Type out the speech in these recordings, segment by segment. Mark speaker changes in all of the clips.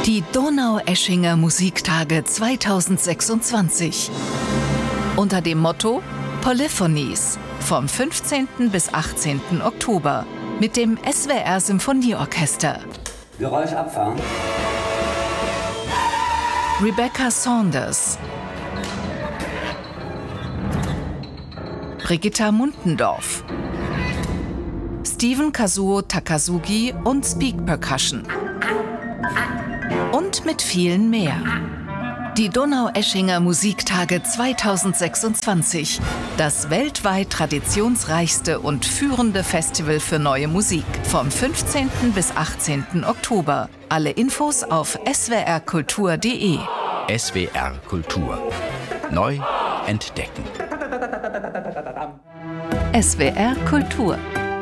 Speaker 1: Die Donaueschinger Musiktage 2026. Unter dem Motto Polyphonies vom 15. bis 18. Oktober mit dem SWR Symphonieorchester.
Speaker 2: Geräusch abfahren.
Speaker 1: Rebecca Saunders, Brigitta Muntendorf, Steven Kazuo Takasugi und Speak Percussion. Und mit vielen mehr. Die Donaueschinger Musiktage 2026. Das weltweit traditionsreichste und führende Festival für neue Musik. Vom 15. bis 18. Oktober. Alle Infos auf swrkultur.de.
Speaker 3: SWR Kultur. Neu entdecken.
Speaker 1: SWR Kultur.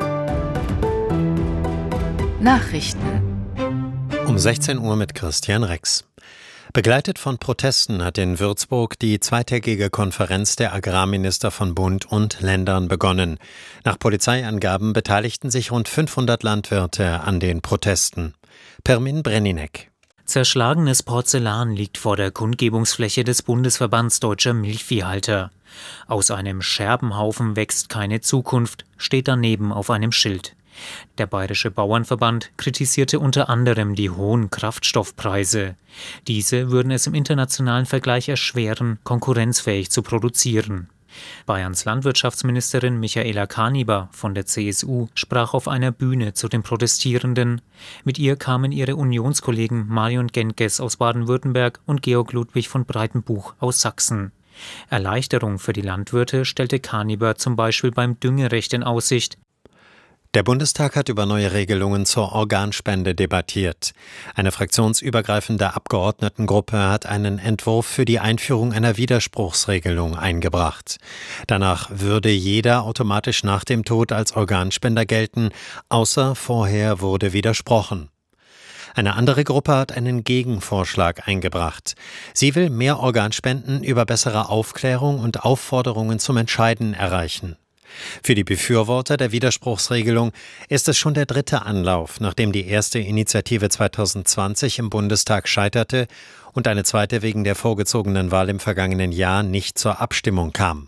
Speaker 1: Nachrichten.
Speaker 4: Um 16 Uhr mit Christian Rex. Begleitet von Protesten hat in Würzburg die zweitägige Konferenz der Agrarminister von Bund und Ländern begonnen. Nach Polizeiangaben beteiligten sich rund 500 Landwirte an den Protesten. Pirmin Brenninek.
Speaker 5: Zerschlagenes Porzellan liegt vor der Kundgebungsfläche des Bundesverbands Deutscher Milchviehhalter. Aus einem Scherbenhaufen wächst keine Zukunft, steht daneben auf einem Schild. Der Bayerische Bauernverband kritisierte unter anderem die hohen Kraftstoffpreise. Diese würden es im internationalen Vergleich erschweren, konkurrenzfähig zu produzieren. Bayerns Landwirtschaftsministerin Michaela Kaniber von der CSU sprach auf einer Bühne zu den Protestierenden. Mit ihr kamen ihre Unionskollegen Marion Genkes aus Baden-Württemberg und Georg Ludwig von Breitenbuch aus Sachsen. Erleichterung für die Landwirte stellte Kaniber zum Beispiel beim Düngerecht in Aussicht.
Speaker 4: Der Bundestag hat über neue Regelungen zur Organspende debattiert. Eine fraktionsübergreifende Abgeordnetengruppe hat einen Entwurf für die Einführung einer Widerspruchsregelung eingebracht. Danach würde jeder automatisch nach dem Tod als Organspender gelten, außer vorher wurde widersprochen. Eine andere Gruppe hat einen Gegenvorschlag eingebracht. Sie will mehr Organspenden über bessere Aufklärung und Aufforderungen zum Entscheiden erreichen. Für die Befürworter der Widerspruchsregelung ist es schon der dritte Anlauf, nachdem die erste Initiative 2020 im Bundestag scheiterte und eine zweite wegen der vorgezogenen Wahl im vergangenen Jahr nicht zur Abstimmung kam.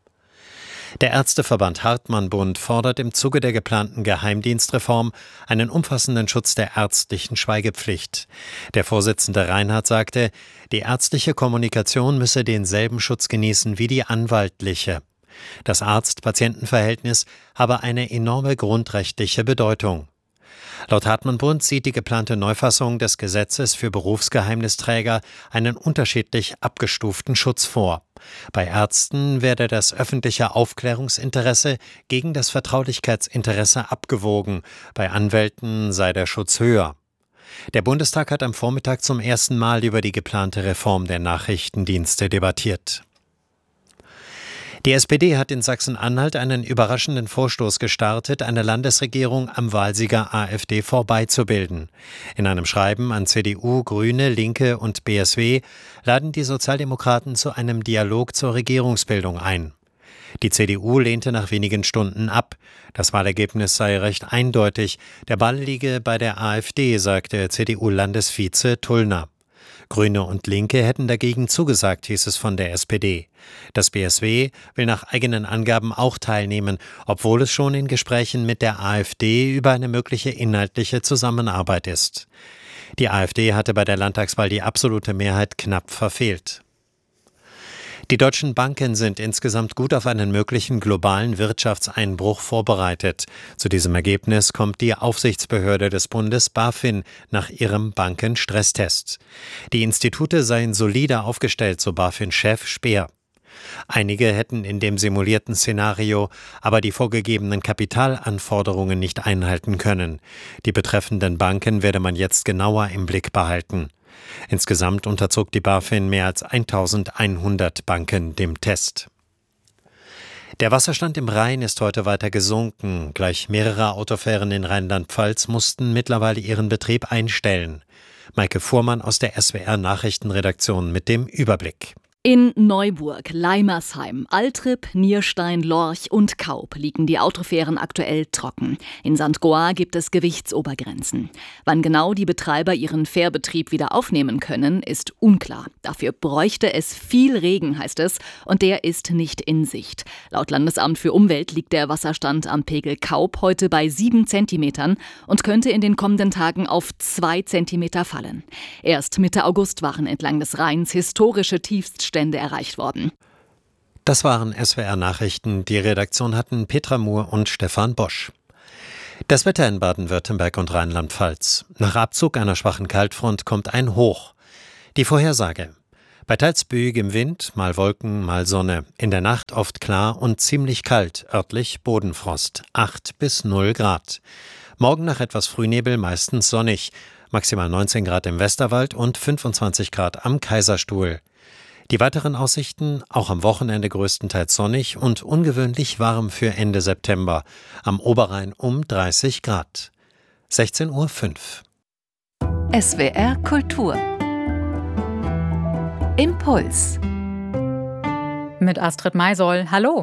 Speaker 4: Der Ärzteverband Hartmann-Bund fordert im Zuge der geplanten Geheimdienstreform einen umfassenden Schutz der ärztlichen Schweigepflicht. Der Vorsitzende Reinhardt sagte, die ärztliche Kommunikation müsse denselben Schutz genießen wie die anwaltliche. Das Arzt-Patienten-Verhältnis habe eine enorme grundrechtliche Bedeutung. Laut Hartmann-Bund sieht die geplante Neufassung des Gesetzes für Berufsgeheimnisträger einen unterschiedlich abgestuften Schutz vor. Bei Ärzten werde das öffentliche Aufklärungsinteresse gegen das Vertraulichkeitsinteresse abgewogen, bei Anwälten sei der Schutz höher. Der Bundestag hat am Vormittag zum ersten Mal über die geplante Reform der Nachrichtendienste debattiert. Die SPD hat in Sachsen-Anhalt einen überraschenden Vorstoß gestartet, eine Landesregierung am Wahlsieger AfD vorbeizubilden. In einem Schreiben an CDU, Grüne, Linke und BSW laden die Sozialdemokraten zu einem Dialog zur Regierungsbildung ein. Die CDU lehnte nach wenigen Stunden ab. Das Wahlergebnis sei recht eindeutig. Der Ball liege bei der AfD, sagte CDU-Landesvize Tullner. Grüne und Linke hätten dagegen zugesagt, hieß es von der SPD. Das BSW will nach eigenen Angaben auch teilnehmen, obwohl es schon in Gesprächen mit der AfD über eine mögliche inhaltliche Zusammenarbeit ist. Die AfD hatte bei der Landtagswahl die absolute Mehrheit knapp verfehlt. Die deutschen Banken sind insgesamt gut auf einen möglichen globalen Wirtschaftseinbruch vorbereitet. Zu diesem Ergebnis kommt die Aufsichtsbehörde des Bundes BaFin nach ihrem Bankenstresstest. Die Institute seien solider aufgestellt, so BaFin-Chef Speer. Einige hätten in dem simulierten Szenario aber die vorgegebenen Kapitalanforderungen nicht einhalten können. Die betreffenden Banken werde man jetzt genauer im Blick behalten. Insgesamt unterzog die BaFin mehr als 1100 Banken dem Test. Der Wasserstand im Rhein ist heute weiter gesunken. Gleich mehrere Autofähren in Rheinland-Pfalz mussten mittlerweile ihren Betrieb einstellen. Maike Fuhrmann aus der SWR Nachrichtenredaktion mit dem Überblick.
Speaker 2: In Neuburg, Leimersheim, Altrip, Nierstein, Lorch und Kaup liegen die Autofähren aktuell trocken. In St. Goar gibt es Gewichtsobergrenzen. Wann genau die Betreiber ihren Fährbetrieb wieder aufnehmen können, ist unklar. Dafür bräuchte es viel Regen, heißt es, und der ist nicht in Sicht. Laut Landesamt für Umwelt liegt der Wasserstand am Pegel Kaup heute bei 7 Zentimetern und könnte in den kommenden Tagen auf 2 Zentimeter fallen. Erst Mitte August waren entlang des Rheins historische Tiefststände erreicht worden.
Speaker 4: Das waren SWR-Nachrichten. Die Redaktion hatten Petra Muhr und Stefan Bosch. Das Wetter in Baden-Württemberg und Rheinland-Pfalz. Nach Abzug einer schwachen Kaltfront kommt ein Hoch. Die Vorhersage: bei teils böigem Wind, mal Wolken, mal Sonne. In der Nacht oft klar und ziemlich kalt, örtlich Bodenfrost, 8 bis 0 Grad. Morgen nach etwas Frühnebel meistens sonnig, maximal 19 Grad im Westerwald und 25 Grad am Kaiserstuhl. Die weiteren Aussichten: auch am Wochenende größtenteils sonnig und ungewöhnlich warm für Ende September. Am Oberrhein um 30 Grad. 16:05 Uhr.
Speaker 1: SWR Kultur. Impuls.
Speaker 6: Mit Astrid Maisoll. Hallo.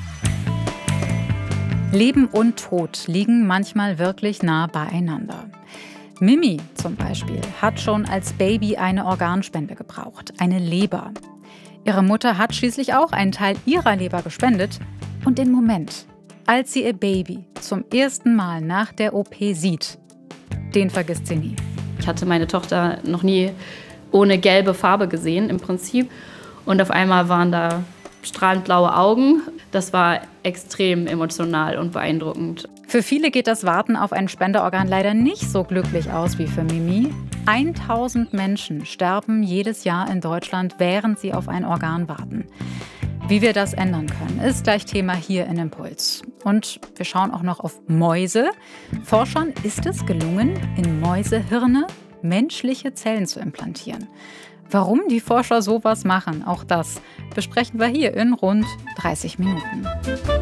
Speaker 6: Leben und Tod liegen manchmal wirklich nah beieinander. Mimi zum Beispiel hat schon als Baby eine Organspende gebraucht, eine Leber. Ihre Mutter hat schließlich auch einen Teil ihrer Leber gespendet. Und den Moment, als sie ihr Baby zum ersten Mal nach der OP sieht, den vergisst sie nie.
Speaker 7: Ich hatte meine Tochter noch nie ohne gelbe Farbe gesehen im Prinzip. Und auf einmal waren da strahlend blaue Augen. Das war extrem emotional und beeindruckend.
Speaker 6: Für viele geht das Warten auf ein Spenderorgan leider nicht so glücklich aus wie für Mimi. 1000 Menschen sterben jedes Jahr in Deutschland, während sie auf ein Organ warten. Wie wir das ändern können, ist gleich Thema hier in Impuls. Und wir schauen auch noch auf Mäuse. Forschern ist es gelungen, in Mäusehirne menschliche Zellen zu implantieren. Warum die Forscher sowas machen, auch das besprechen wir hier in rund 30 Minuten.